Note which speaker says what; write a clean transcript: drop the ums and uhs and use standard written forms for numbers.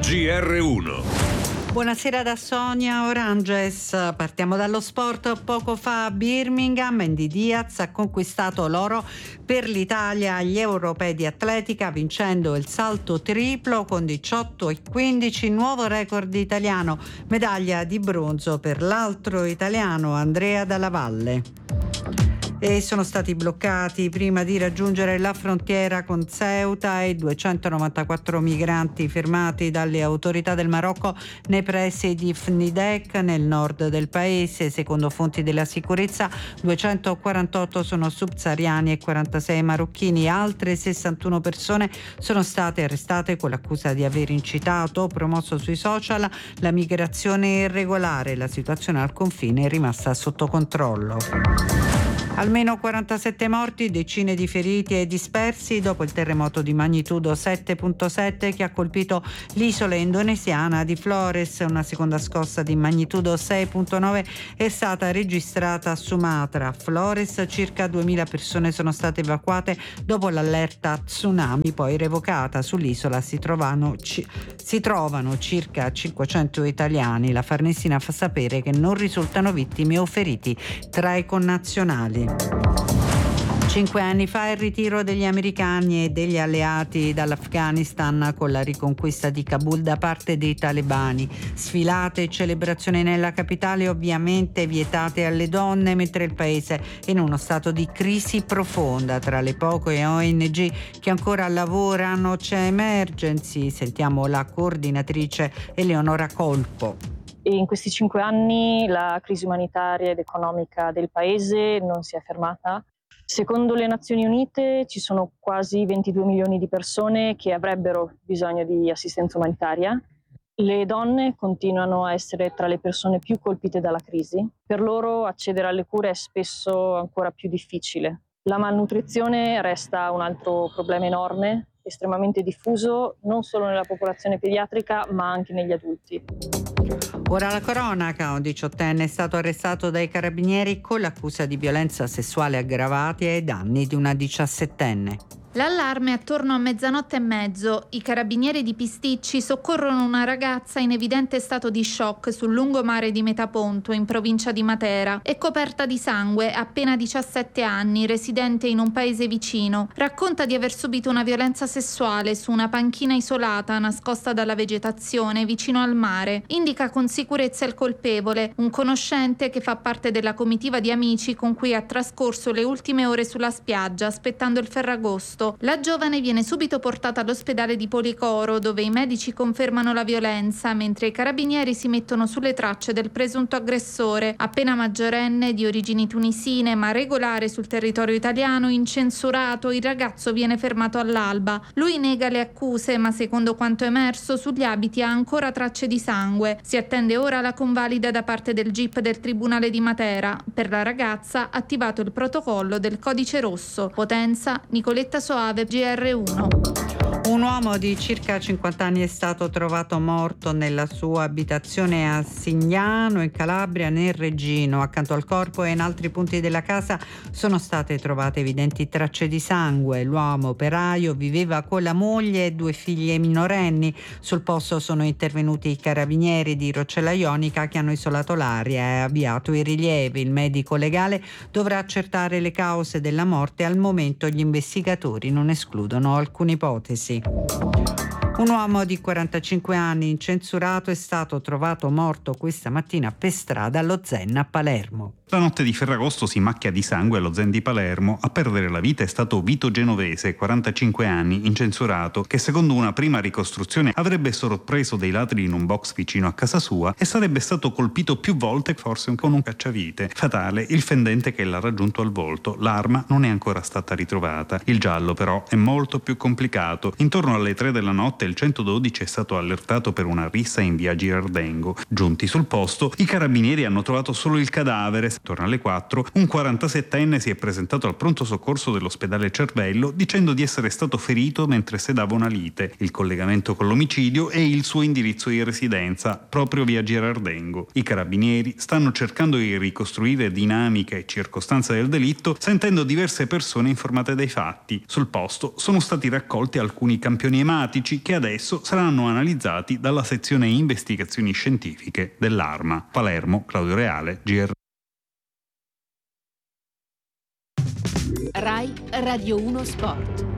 Speaker 1: GR1.
Speaker 2: Buonasera da Sonia Oranges. Partiamo dallo sport. Poco fa a Birmingham Andy Diaz ha conquistato l'oro per l'Italia agli europei di atletica, vincendo il salto triplo con 18,15, nuovo record italiano. Medaglia di bronzo per l'altro italiano Andrea Dalla Valle. E sono stati bloccati prima di raggiungere la frontiera con Ceuta i 294 migranti fermati dalle autorità del Marocco nei pressi di Fnidek, nel nord del paese. Secondo fonti della sicurezza, 248 sono subsahariani e 46 marocchini. Altre 61 persone sono state arrestate con l'accusa di aver incitato o promosso sui social la migrazione irregolare. La situazione al confine è rimasta sotto controllo. Almeno 47 morti, decine di feriti e dispersi dopo il terremoto di magnitudo 7,7 che ha colpito l'isola indonesiana di Flores. Una seconda scossa di magnitudo 6,9 è stata registrata a Sumatra. A Flores circa 2000 persone sono state evacuate dopo l'allerta tsunami, poi revocata. Sull'isola si trovano circa 500 italiani. La Farnesina fa sapere che non risultano vittime o feriti tra i connazionali. 5 anni fa il ritiro degli americani e degli alleati dall'Afghanistan con la riconquista di Kabul da parte dei talebani. Sfilate e celebrazioni nella capitale ovviamente vietate alle donne, mentre il paese è in uno stato di crisi profonda. Tra le poche ONG che ancora lavorano c'è Emergency. Sentiamo la coordinatrice Eleonora Colpo.
Speaker 3: E in questi 5 anni la crisi umanitaria ed economica del paese non si è fermata. Secondo le Nazioni Unite ci sono quasi 22 milioni di persone che avrebbero bisogno di assistenza umanitaria. Le donne continuano a essere tra le persone più colpite dalla crisi. Per loro accedere alle cure è spesso ancora più difficile. La malnutrizione resta un altro problema enorme, estremamente diffuso non solo nella popolazione pediatrica ma anche negli adulti.
Speaker 2: Ora la cronaca. Un 18enne è stato arrestato dai carabinieri con l'accusa di violenza sessuale aggravata ai danni di una 17enne.
Speaker 4: L'allarme attorno a 00:30. I carabinieri di Pisticci soccorrono una ragazza in evidente stato di shock sul lungomare di Metaponto, in provincia di Matera. È coperta di sangue, appena 17 anni, residente in un paese vicino. Racconta di aver subito una violenza sessuale su una panchina isolata, nascosta dalla vegetazione, vicino al mare. Indica con sicurezza il colpevole, un conoscente che fa parte della comitiva di amici con cui ha trascorso le ultime ore sulla spiaggia, aspettando il Ferragosto. La giovane viene subito portata all'ospedale di Policoro, dove i medici confermano la violenza, mentre i carabinieri si mettono sulle tracce del presunto aggressore. Appena maggiorenne, di origini tunisine ma regolare sul territorio italiano, incensurato, il ragazzo viene fermato all'alba. Lui nega le accuse, ma secondo quanto emerso sugli abiti ha ancora tracce di sangue. Si attende ora la convalida da parte del GIP del Tribunale di Matera. Per la ragazza attivato il protocollo del Codice Rosso. Potenza, Nicoletta Soave, GR1.
Speaker 2: Un uomo di circa 50 anni è stato trovato morto nella sua abitazione a Signano, in Calabria, nel Reggino. Accanto al corpo e in altri punti della casa sono state trovate evidenti tracce di sangue. L'uomo operaio viveva con la moglie e 2 figlie minorenni. Sul posto sono intervenuti i carabinieri di Roccella Ionica che hanno isolato l'area e avviato i rilievi. Il medico legale dovrà accertare le cause della morte. Al momento gli investigatori non escludono alcune ipotesi. Un uomo di 45 anni incensurato è stato trovato morto questa mattina per strada allo Zen a Palermo.
Speaker 5: La notte di Ferragosto si macchia di sangue allo Zen di Palermo. A perdere la vita è stato Vito Genovese, 45 anni, incensurato, che secondo una prima ricostruzione avrebbe sorpreso dei ladri in un box vicino a casa sua e sarebbe stato colpito più volte, forse con un cacciavite. Fatale il fendente che l'ha raggiunto al volto. L'arma non è ancora stata ritrovata. Il giallo però è molto più complicato. Intorno alle 3 della notte il 112 è stato allertato per una rissa in via Girardengo. Giunti sul posto, i carabinieri hanno trovato solo il cadavere. Intorno alle 4, un 47enne si è presentato al pronto soccorso dell'ospedale Cervello dicendo di essere stato ferito mentre sedava una lite, il collegamento con l'omicidio e il suo indirizzo di residenza, proprio via Girardengo. I carabinieri stanno cercando di ricostruire dinamiche e circostanze del delitto, sentendo diverse persone informate dei fatti. Sul posto sono stati raccolti alcuni campioni ematici che adesso saranno analizzati dalla sezione investigazioni scientifiche dell'Arma. Palermo, Claudio Reale, GR.
Speaker 1: Rai Radio 1 Sport.